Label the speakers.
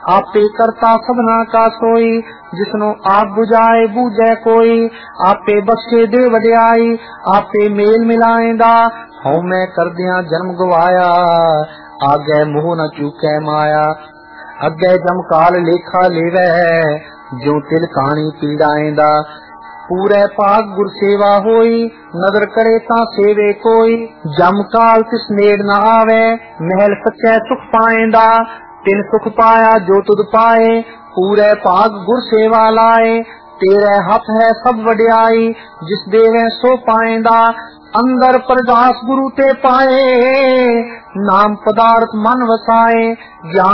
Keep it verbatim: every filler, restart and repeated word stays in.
Speaker 1: आपे करता सबना का सोई, जिसनो आप बुझाए बूझे कोई। आपे बख्शे दे वड्याई, आपे मेल मिलाएंदा, हूं मैं कर दिया जन्म गवाया, आगे मोह न चूके माया। अगे जमकाल लेखा लेवे, जो तिल कहानी पीड़ाएंदा, पूरे पाक गुर सेवा होई, नदर करे ता सेवे कोई। जमकाल तिस नेड़ न आवे, महल सच्चे सुख पाएंदा, तिन सुख पाया जो तुद पाए, पूरे पाक गुर सेवा लाए। तेरे हाथ है सब वड्याई, जिस देवे सो पाएंदा, अंदर परदास गुरु ते पाए, नाम पदार्थ मन वसाए। ज्ञान